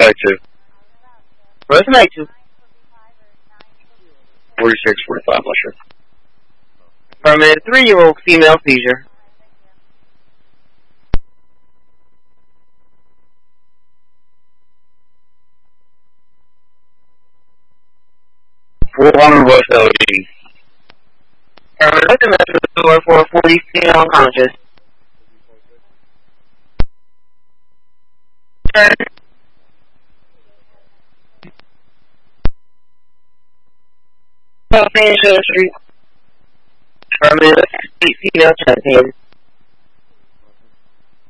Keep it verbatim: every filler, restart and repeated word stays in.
Respect two. Respect two. Forty-six, forty-five. Not sure. From a three-year-old female seizure. four hundred West L E. From a metro store for a forty female unconscious. Street. From a female chest pain.